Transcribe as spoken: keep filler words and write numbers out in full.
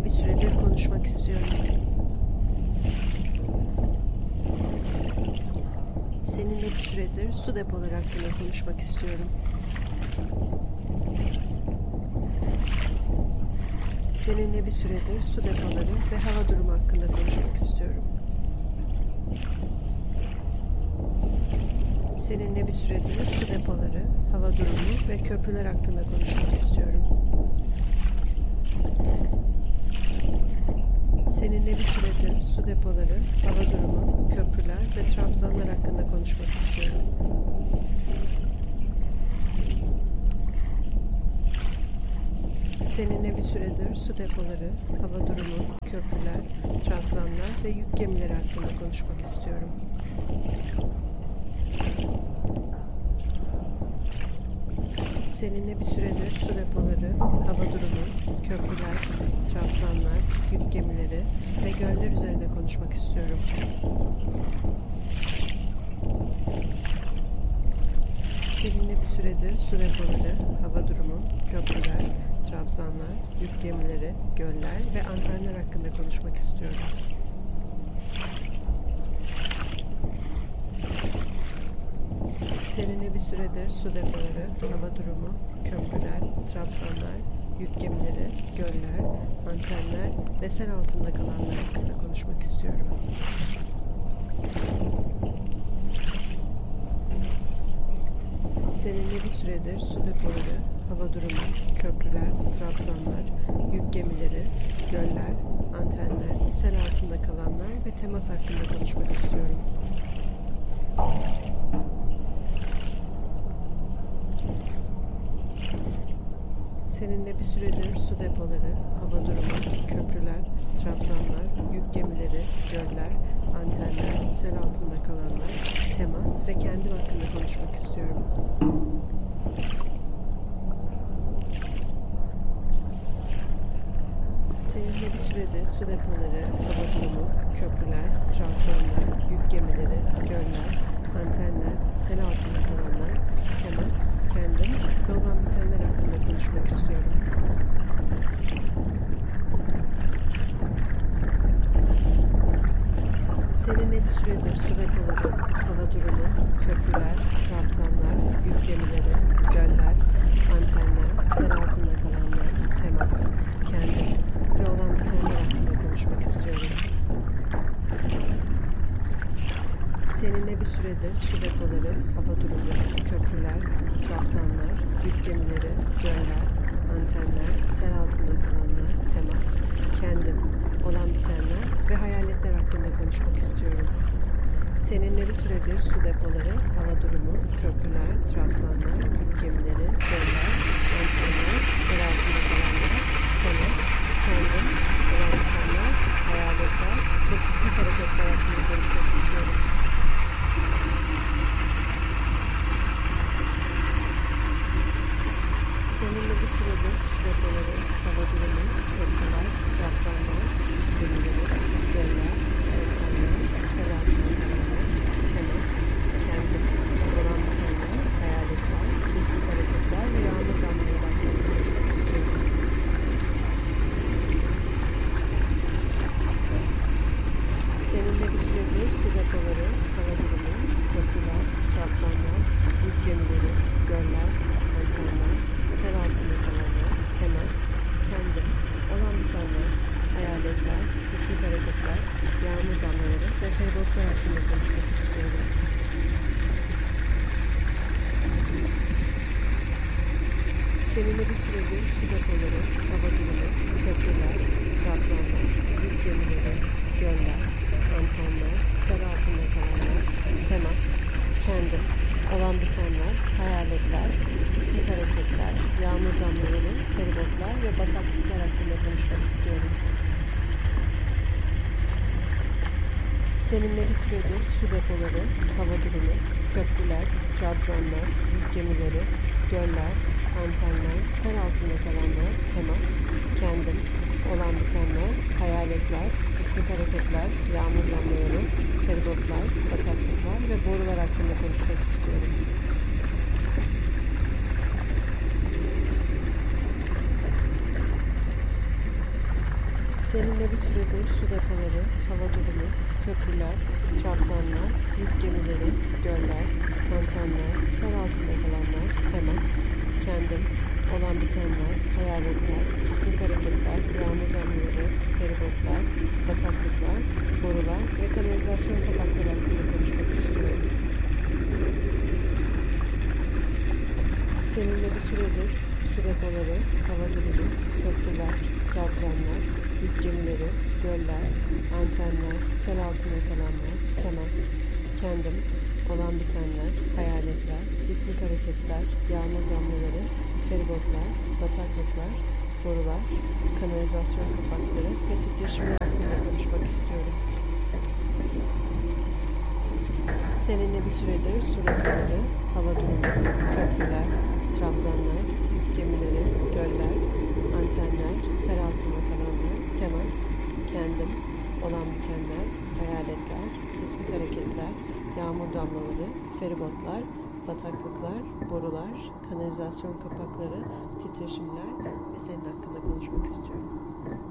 bir süredir konuşmak istiyorum. Seninle bir süredir su depoları hakkında konuşmak istiyorum. Seninle bir süredir su depoları ve hava durumu hakkında konuşmak istiyorum. Seninle bir süredir su depoları, hava durumu ve köprüler hakkında konuşmak istiyorum. Seninle bir süredir su depoları, hava durumu, köprüler ve trabzanlar hakkında konuşmak istiyorum. Seninle bir süredir su depoları, hava durumu, köprüler, trabzanlar ve yük gemileri hakkında konuşmak istiyorum. Seninle bir süredir su depoları, hava durumu, köprüler, trabzanlar, yük gemileri ve göller üzerine konuşmak istiyorum. Seninle bir süredir su depoları, hava durumu, köprüler, trabzanlar, yük gemileri, göller ve antenler hakkında konuşmak istiyorum. Seninle bir süredir su depoları, hava durumu, köprüler, trabzanlar, yük gemileri, göller, antenler ve sel altında kalanlar hakkında konuşmak istiyorum. Seninle bir süredir su depoları, hava durumu, köprüler, trabzanlar, yük gemileri, göller, antenler, sel altında kalanlar ve temas hakkında konuşmak istiyorum. Seninle bir süredir su depoları, hava durumu, köprüler, trabzanlar, yük gemileri, göller, antenler, sel altında kalanlar, temas ve kendim hakkında konuşmak istiyorum. Seninle bir süredir su depoları, hava durumu, köprüler, trabzanlar, yük gemileri, göller, antenler, sel altında kalanlar, temas, kendim ve olan bitenler hakkında konuşmak istiyorum. Seninle bir süredir su depoları, hava durumu, köprüler, trabzanlar, yük gemileri, göller, antenler, sel altında kalanlar, temas, kendim ve olan bitenler hakkında konuşmak istiyorum. Seninle bir süredir su depoları, hava durumu, köprüler, trabzanlar, yük gemileri, göller, antenler, sel altında kalanlar, temas, kendim, olan bitenler ve hayaletler hakkında konuşmak istiyorum. Seninle bir süredir su depoları, hava durumu, köprüler, trabzanlar, yük gemileri, göller, antenler, sel altında kalanlar, temas, kendim, olan bitenler, hayaletler ve sismik hareketler hakkında konuşmak istiyorum. Seninle bir süredir su depoları, hava durumu, köprüler, trabzanlar, gemileri, göller, antenler, sel altında kalanlar, temas, kendim, olan bitenler, hayaletler, sismik hareketler ve yağmur damlaları hakkında konuşmak istiyorum. Seninle bir süredir su depoları, hava durumu, köprüler, trabzanlar, yük gemileri, göller, antenler, sel altında kalanlar, temas, kendim, olan bitenler, hayaletler, sismik hareketler, yağmur damlaları ve feribotlar hakkında konuşmak istiyorum. Seninle bir süredir su depoları, hava durumu, köprüler, trabzanlar, yük gemileri, göller, antenler, sel altında kalanlar, temas, kendim, olan bitenler, hayaletler, sismik hareketler, yağmur damlaları, feribotlar ve bataklıklar hakkında konuşmak istiyorum. Seninle bir süredir su depoları, hava durumu, köprüler, trabzanlar, yük gemileri, göller, antenler, sel altında kalanlar, temas, kendim, olan bitenler, hayaletler, sismik hareketler, yağmur damlaları, feribotlar, bataklıklar ve borular hakkında konuşmak istiyorum. Seninle bir süredir su depoları, hava durumu, köprüler, trabzanlar, yük gemileri, göller, antenler, sel altında kalanlar, temas, kendim, olan bitenler, hayaletler, sismik hareketler, yağmur damlaları, feribotlar, bataklıklar, borular ve kanalizasyon kapakları hakkında konuşmak istiyorum. Seninle bir süredir su depoları, hava durumu, köprüler, trabzanlar, yük gemileri, göller, antenler, sel altında kalanlar, temas, kendim, olan bitenler, hayaletler, sismik hareketler, yağmur damlaları, feribotlar, bataklıklar, borular, kanalizasyon kapakları ve titreşimler hakkında konuşmak istiyorum. Seninle bir süredir su depoları, hava durumu, köprüler, trabzanlar, yük gemileri, göller, antenler, sel altında kalanlar, temas, kendim, olan bitenler, hayaletler, sismik hareketler, yağmur damlaları, feribotlar, bataklıklar, borular, kanalizasyon kapakları, titreşimler ve senin hakkında konuşmak istiyorum.